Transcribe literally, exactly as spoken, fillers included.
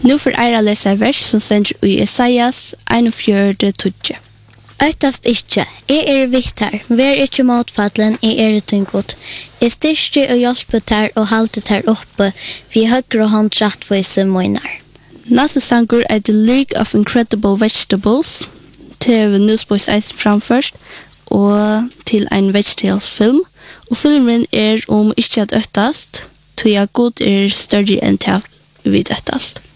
Nu får eira lesa vers som sender i Esaias einogfjøruti tujja. Øktast ikkje, jeg er vikt her, vær ikkje motfallen, jeg er tungot. Jeg styrste og hjelpe ter og halte ter oppe, vi høyre hånd rattvise møyner. Neste sanger er The League of Incredible Vegetables, til Newsboys Eisen framførst, og til en vegetable-film. Og filmen er om ikkje at øktast, til jeg god er større enn til vi øktast.